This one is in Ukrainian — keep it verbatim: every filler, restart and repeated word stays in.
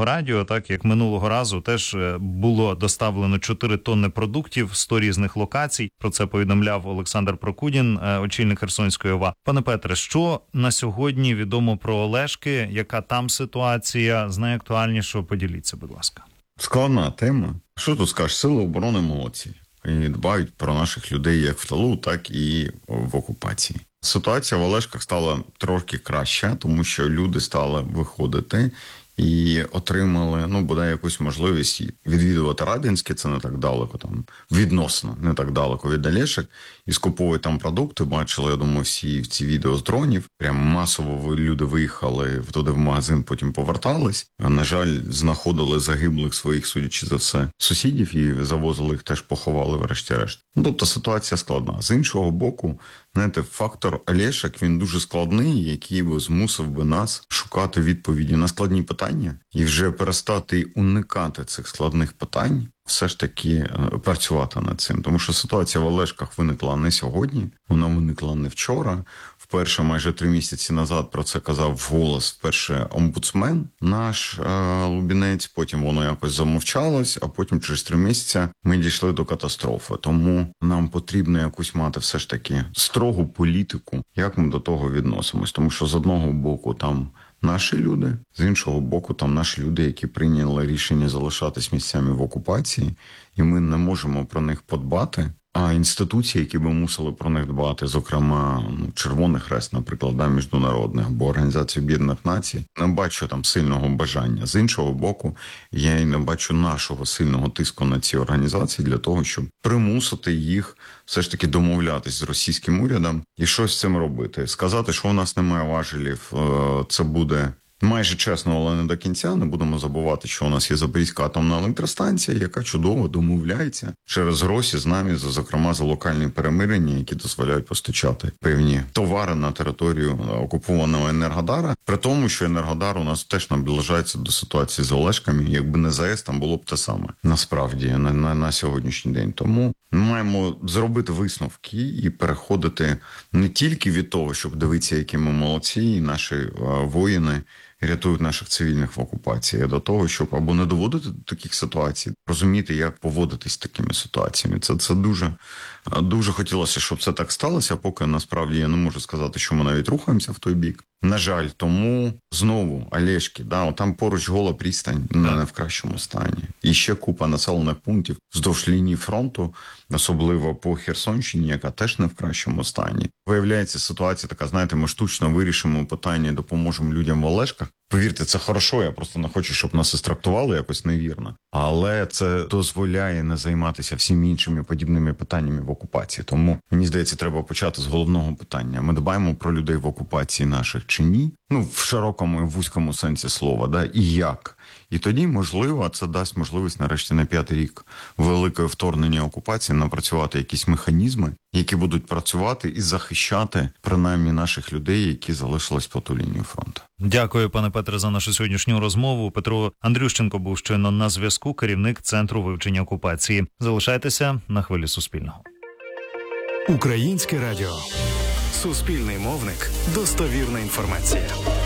Суспільного радіо, так як минулого разу теж було доставлено чотири тонни продуктів, сто різних локацій. Про це повідомляв Олександр Прокудін, очільник Херсонської ОВА. Пане Петре, що на сьогодні відомо про Олешки? Яка там ситуація? З найактуальнішого поділіться, будь ласка. Складна тема. Що тут скажеш? Сили оборони молодці. І дбають про наших людей як в тилу, так і в окупації. Ситуація в Олешках стала трохи краща, тому що люди стали виходити і отримали, ну, бодай якусь можливість відвідувати Радянське, це не так далеко, там, відносно не так далеко від Олешок, і скуповують там продукти. Бачили, я думаю, всі ці відео з дронів. Прям масово люди виїхали туди в магазин, потім повертались. На жаль, знаходили загиблих своїх, судячи за все, сусідів і завозили їх, теж поховали врешті-решт. Ну, тобто ситуація складна. З іншого боку, знаєте, фактор Олешок, він дуже складний, який би змусив би нас шукати відповіді на складні питання і вже перестати уникати цих складних питань, все ж таки працювати над цим. Тому що ситуація в Олешках виникла не сьогодні, вона виникла не вчора. Вперше майже три місяці назад про це казав вголос вперше омбудсмен наш е, Лубінець, потім воно якось замовчалось, а потім через три місяці ми дійшли до катастрофи. Тому нам потрібно якусь мати все ж таки строгу політику, як ми до того відносимось. Тому що з одного боку там наші люди, з іншого боку там наші люди, які прийняли рішення залишатись місцями в окупації, і ми не можемо про них подбати. А інституції, які би мусили про них дбати, зокрема, ну, Червоний Хрест, наприклад, да, міжнародних, або Організація Об'єднаних Націй, не бачу там сильного бажання. З іншого боку, я і не бачу нашого сильного тиску на ці організації для того, щоб примусити їх все ж таки домовлятись з російським урядом і щось з цим робити. Сказати, що у нас немає важелів, це буде майже чесно, але не до кінця. Не будемо забувати, що у нас є Запорізька атомна електростанція, яка чудово домовляється через гроші з нами, зокрема за локальні перемирення, які дозволяють постачати певні товари на територію окупованого Енергодара. При тому, що Енергодар у нас теж наближається до ситуації з Олешками. Якби не ЗАЕС, там було б те саме. Насправді, на, на, на сьогоднішній день. Тому ми маємо зробити висновки і переходити не тільки від того, щоб дивитися, які ми молодці, і наші а, воїни рятують наших цивільних в окупації, а до того, щоб або не доводити до таких ситуацій, розуміти, як поводитись з такими ситуаціями. Це, це дуже, дуже хотілося, щоб це так сталося, поки насправді я не можу сказати, що ми навіть рухаємося в той бік. На жаль, тому знову Олешки, да, там поруч Гола пристань, не, не в кращому стані. І ще купа населених пунктів вздовж лінії фронту, особливо по Херсонщині, яка теж не в кращому стані. Виявляється, ситуація така, знаєте, ми штучно вирішимо питання і допоможемо людям в Олешках. Повірте, це хорошо, я просто не хочу, щоб нас і трактували якось невірно. Але це дозволяє не займатися всіми іншими подібними питаннями в окупації. Тому, мені здається, треба почати з головного питання. Ми дбаємо про людей в окупації наших чи ні? Ну, в широкому і вузькому сенсі слова, да? І як? І тоді, можливо, це дасть можливість нарешті на п'ятий рік великого вторгнення окупації напрацювати якісь механізми, які будуть працювати і захищати, принаймні, наших людей, які залишились по ту лінію фронту. Дякую, пане Петре, за нашу сьогоднішню розмову. Петро Андрющенко був щойно на зв'язку, керівник Центру вивчення окупації. Залишайтеся на хвилі Суспільного. Українське радіо. Суспільний мовник. Достовірна інформація.